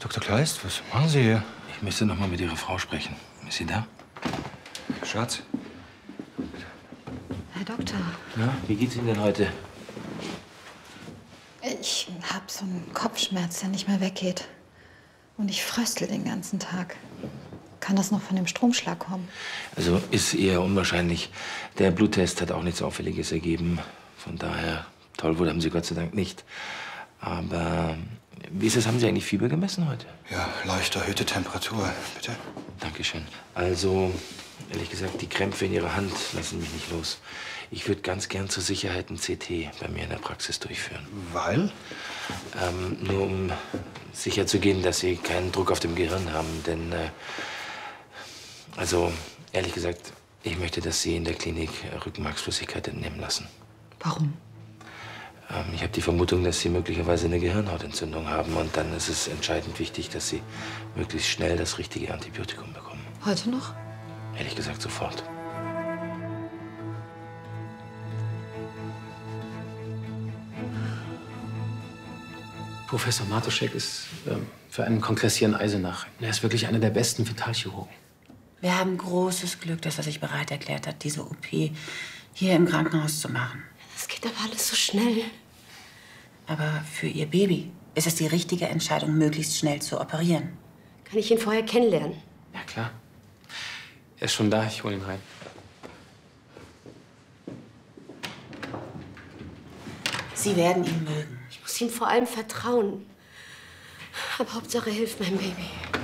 Dr. Kleist, was machen Sie hier? Ich müsste noch mal mit Ihrer Frau sprechen. Ist sie da? Schatz. Herr Doktor. Ja, wie geht's Ihnen denn heute? Ich habe so einen Kopfschmerz, der nicht mehr weggeht. Und ich fröstel den ganzen Tag. Kann das noch von dem Stromschlag kommen? Also ist eher unwahrscheinlich. Der Bluttest hat auch nichts Auffälliges ergeben. Von daher, Tollwut haben Sie Gott sei Dank nicht. Aber wie ist es, haben Sie eigentlich Fieber gemessen heute? Ja, leicht erhöhte Temperatur, bitte. Dankeschön. Also, ehrlich gesagt, die Krämpfe in Ihrer Hand lassen mich nicht los. Ich würde ganz gern zur Sicherheit ein CT bei mir in der Praxis durchführen. Weil? Nur um sicher zu gehen, dass Sie keinen Druck auf dem Gehirn haben. Denn, also, ehrlich gesagt, ich möchte, dass Sie in der Klinik Rückenmarksflüssigkeit entnehmen lassen. Warum? Ich habe die Vermutung, dass Sie möglicherweise eine Gehirnhautentzündung haben. Und dann ist es entscheidend wichtig, dass Sie möglichst schnell das richtige Antibiotikum bekommen. Heute noch? Ehrlich gesagt, sofort. Professor Matuschek ist für einen Kongress hier in Eisenach. Er ist wirklich einer der besten Vitalchirurgen. Wir haben großes Glück, dass er sich bereit erklärt hat, diese OP hier im Krankenhaus zu machen. Es geht aber alles so schnell. Aber für Ihr Baby ist es die richtige Entscheidung, möglichst schnell zu operieren. Kann ich ihn vorher kennenlernen? Ja, klar. Er ist schon da. Ich hole ihn rein. Sie werden ihn mögen. Ich muss ihm vor allem vertrauen. Aber Hauptsache, er hilft meinem Baby.